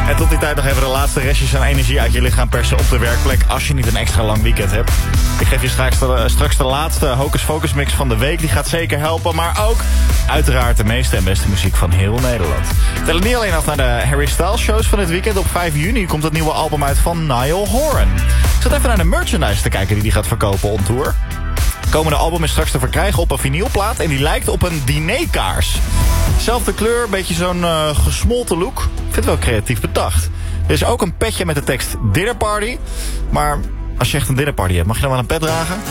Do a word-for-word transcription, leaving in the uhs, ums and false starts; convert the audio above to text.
En tot die tijd nog even de laatste restjes aan energie uit je lichaam persen op de werkplek, als je niet een extra lang weekend hebt. Ik geef je straks de, straks de laatste Hocus Focus mix van de week. Die gaat zeker helpen, maar ook uiteraard de meeste en beste muziek van heel Nederland. Tel het niet alleen af naar de Harry Styles shows van dit weekend. Op vijf juni komt het nieuwe album uit van Niall Horan. Ik zat even naar de merchandise te kijken die hij gaat verkopen on tour. Het komende album is straks te verkrijgen op een vinylplaat en die lijkt op een dinerkaars. Zelfde kleur, een beetje zo'n uh, gesmolten look. Ik vind het wel creatief bedacht. Er is ook een petje met de tekst Dinner Party. Maar als je echt een dinnerparty hebt, mag je dan wel een pet dragen?